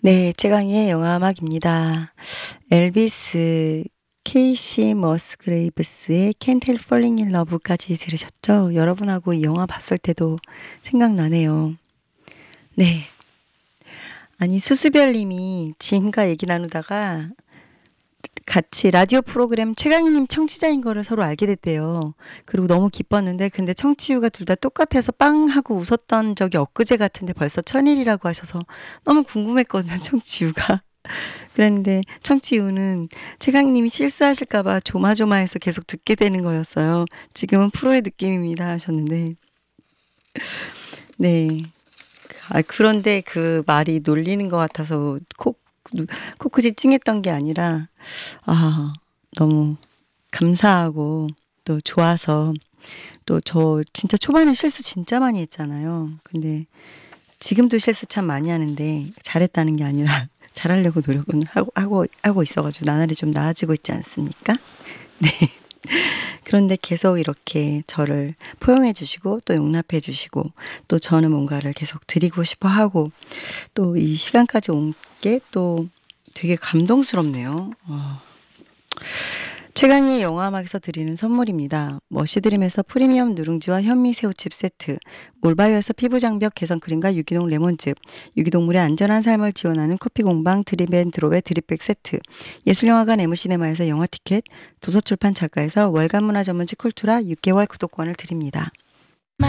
네, 최강희의 영화음악입니다. 엘비스 케이시 머스그레이브스의 Can't Help Falling in Love까지 들으셨죠? 여러분하고 이 영화 봤을 때도 생각나네요. 네. 아니, 수수별님이 지인과 얘기 나누다가 같이 라디오 프로그램 최강희님 청취자인 거를 서로 알게 됐대요. 그리고 너무 기뻤는데, 근데 청취율가 둘 다 똑같아서 빵 하고 웃었던 적이 엊그제 같은데 벌써 1000일이라고 하셔서 너무 궁금했거든요, 청취율가. 그랬는데 청취율은 최강희님이 실수하실까봐 조마조마해서 계속 듣게 되는 거였어요. 지금은 프로의 느낌입니다 하셨는데, 네. 그런데 그 말이 놀리는 것 같아서 코끝이 찡했던 게 아니라, 너무 감사하고 또 좋아서, 또 저 진짜 초반에 실수 진짜 많이 했잖아요. 근데 지금도 실수 참 많이 하는데 잘했다는 게 아니라 잘하려고 노력은 하고 있어가지고 나날이 좀 나아지고 있지 않습니까? 네. 그런데 계속 이렇게 저를 포용해 주시고 또 용납해 주시고 또 저는 뭔가를 계속 드리고 싶어 하고 또 이 시간까지 온 게 또 되게 감동스럽네요. 최강희의 영화음악에서 드리는 선물입니다. 머시드림에서 프리미엄 누룽지와 현미새우칩 세트, 올바이오에서 피부장벽 개선크림과 유기농 레몬즙, 유기동물의 안전한 삶을 지원하는 커피공방 드립앤드롭의 드립백 세트, 예술영화관 에무시네마에서 영화티켓, 도서출판 작가에서 월간문화 전문지 쿨투라 6개월 구독권을 드립니다.